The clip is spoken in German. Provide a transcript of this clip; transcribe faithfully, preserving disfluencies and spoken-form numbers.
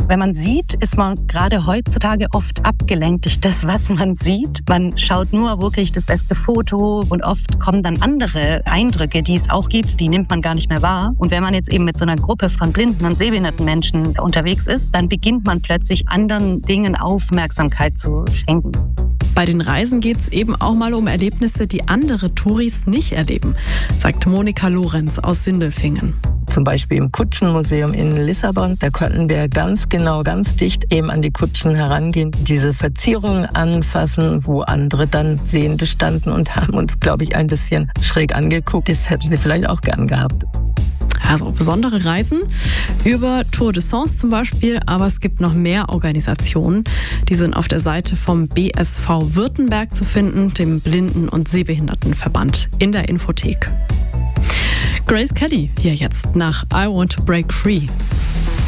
Wenn man sieht, ist man gerade heutzutage oft abgelenkt durch das, was man sieht. Man schaut nur wirklich das beste Foto und oft kommen dann andere Eindrücke, die es auch gibt, die nimmt man gar nicht mehr wahr. Und wenn man jetzt eben mit so einer Gruppe von blinden und sehbehinderten Menschen unterwegs ist, dann beginnt man plötzlich anderen Dingen Aufmerksamkeit zu schenken. Bei den Reisen geht es eben auch mal um Erlebnisse, die andere Touris nicht erleben, sagt Monika Lorenz aus Sindelfingen. Zum Beispiel im Kutschenmuseum in Lissabon, da konnten wir ganz genau, ganz dicht eben an die Kutschen herangehen, diese Verzierungen anfassen, wo andere dann Sehende standen und haben uns, glaube ich, ein bisschen schräg angeguckt. Das hätten sie vielleicht auch gern gehabt. Also besondere Reisen über Tour de Sens zum Beispiel, aber es gibt noch mehr Organisationen. Die sind auf der Seite vom B S V Württemberg zu finden, dem Blinden- und Sehbehindertenverband, in der Infothek. Grace Kelly hier jetzt nach I Want to Break Free.